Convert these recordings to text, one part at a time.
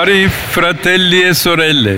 Cari fratelli e sorelle,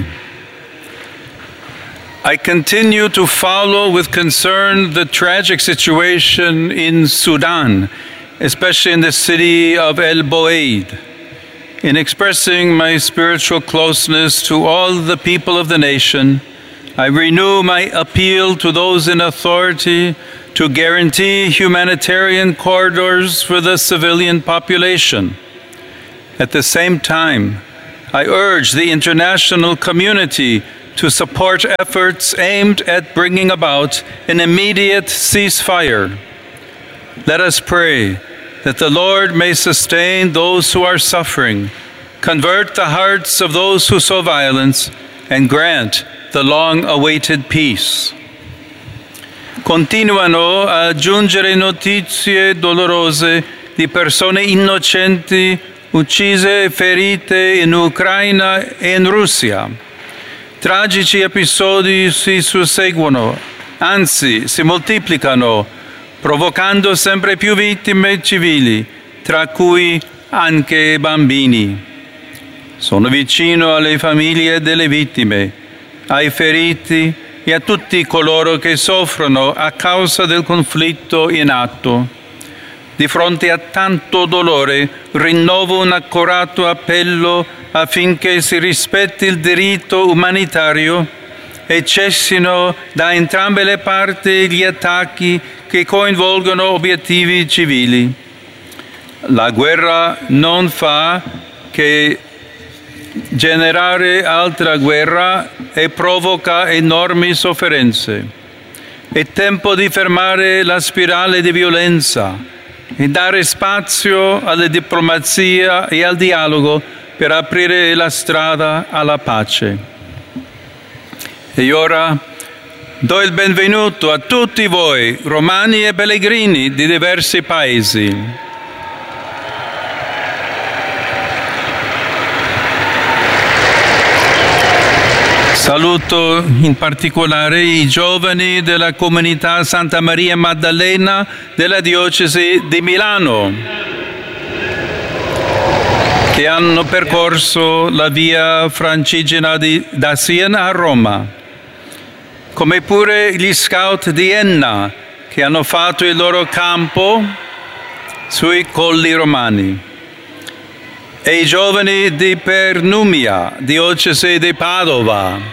I continue to follow with concern the tragic situation in Sudan, especially in the city of El Boeid. In expressing my spiritual closeness to all the people of the nation, I renew my appeal to those in authority to guarantee humanitarian corridors for the civilian population. At the same time, I urge the international community to support efforts aimed at bringing about an immediate ceasefire. Let us pray that the Lord may sustain those who are suffering, convert the hearts of those who sow violence, and grant the long-awaited peace. Continuano a giungere notizie dolorose di persone innocenti uccise e ferite in Ucraina e in Russia. Tragici episodi si susseguono, anzi si moltiplicano, provocando sempre più vittime civili, tra cui anche bambini. Sono vicino alle famiglie delle vittime, ai feriti e a tutti coloro che soffrono a causa del conflitto in atto. Di fronte a tanto dolore, rinnovo un accorato appello affinché si rispetti il diritto umanitario e cessino da entrambe le parti gli attacchi che coinvolgono obiettivi civili. La guerra non fa che generare altra guerra e provoca enormi sofferenze. È tempo di fermare la spirale di violenza e dare spazio alla diplomazia e al dialogo per aprire la strada alla pace. E ora do il benvenuto a tutti voi, romani e pellegrini di diversi paesi. Saluto in particolare i giovani della comunità Santa Maria Maddalena della diocesi di Milano, che hanno percorso la via Francigena da Siena a Roma, come pure gli scout di Enna, che hanno fatto il loro campo sui colli romani, e i giovani di Pernumia, diocesi di Padova.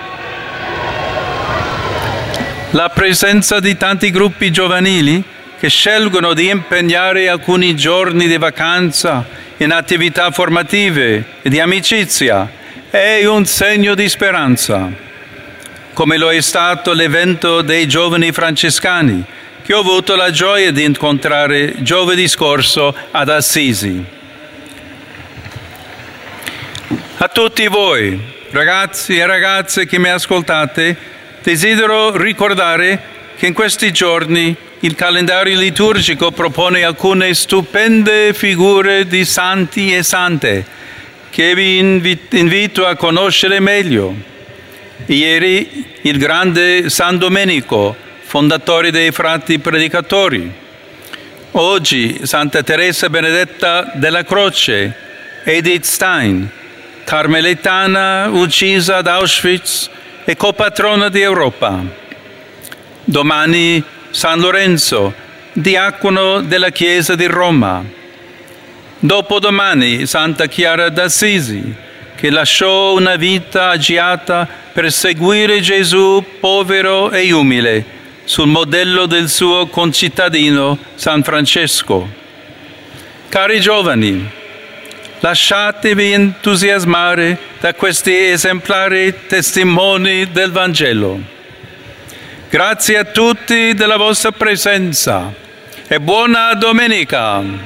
La presenza di tanti gruppi giovanili che scelgono di impegnare alcuni giorni di vacanza in attività formative e di amicizia è un segno di speranza, come lo è stato l'evento dei giovani francescani che ho avuto la gioia di incontrare giovedì scorso ad Assisi. A tutti voi, ragazzi e ragazze che mi ascoltate, desidero ricordare che in questi giorni il calendario liturgico propone alcune stupende figure di santi e sante che vi invito a conoscere meglio. Ieri il grande San Domenico, fondatore dei frati predicatori. Oggi Santa Teresa Benedetta della Croce, Edith Stein, carmelitana uccisa ad Auschwitz e copatrona di Europa. Domani San Lorenzo, diacono della Chiesa di Roma. Dopodomani Santa Chiara d'Assisi, che lasciò una vita agiata per seguire Gesù povero e umile, sul modello del suo concittadino San Francesco. Cari giovani, lasciatevi entusiasmare da questi esemplari testimoni del Vangelo. Grazie a tutti della vostra presenza e buona domenica!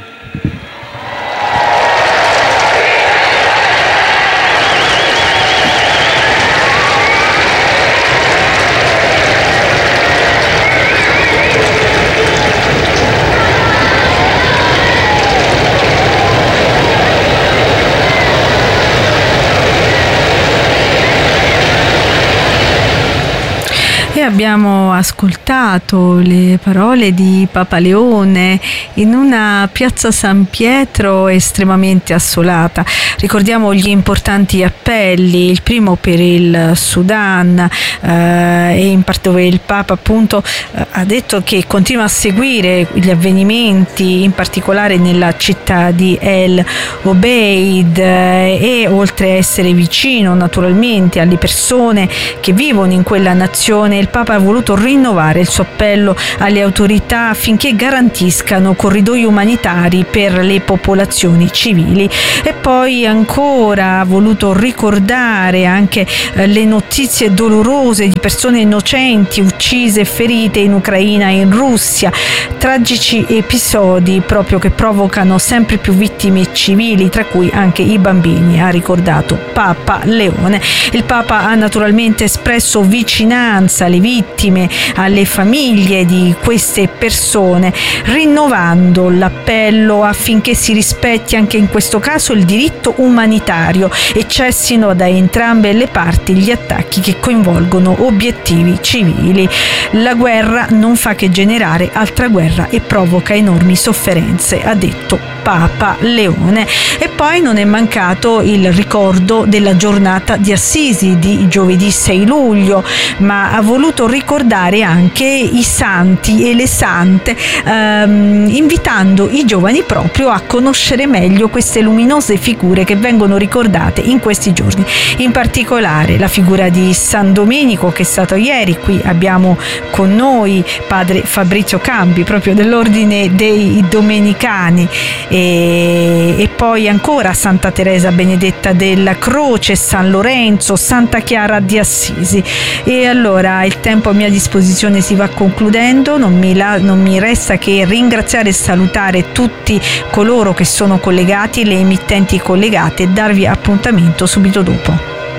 abbiamo ascoltato le parole di Papa Leone in una piazza San Pietro estremamente assolata. Ricordiamo gli importanti appelli, il primo per il Sudan, e in parte dove il Papa appunto ha detto che continua a seguire gli avvenimenti, in particolare nella città di El Obeid, e oltre a essere vicino naturalmente alle persone che vivono in quella nazione, il Papa ha voluto rinnovare il suo appello alle autorità affinché garantiscano corridoi umanitari per le popolazioni civili. E poi ancora ha voluto ricordare anche le notizie dolorose di persone innocenti uccise e ferite in Ucraina e in Russia, tragici episodi proprio che provocano sempre più vittime civili, tra cui anche i bambini, ha ricordato Papa Leone. Il Papa ha naturalmente espresso vicinanza alle vittime, alle famiglie di queste persone, rinnovando l'appello affinché si rispetti anche in questo caso il diritto umanitario e cessino da entrambe le parti gli attacchi che coinvolgono obiettivi civili. La guerra non fa che generare altra guerra e provoca enormi sofferenze, ha detto Papa Leone. E poi non è mancato il ricordo della giornata di Assisi di giovedì 6 luglio, ma ha voluto ricordare anche i santi e le sante, invitando i giovani proprio a conoscere meglio queste luminose figure che vengono ricordate in questi giorni. In particolare la figura di San Domenico, che è stato ieri. Qui abbiamo con noi padre Fabrizio Cambi, proprio dell'ordine dei Domenicani, e poi ancora Santa Teresa Benedetta della Croce, San Lorenzo, Santa Chiara di Assisi. E allora il tempo a mia disposizione si va concludendo, non mi resta che ringraziare e salutare tutti coloro che sono collegati, le emittenti collegate, e darvi appuntamento subito dopo.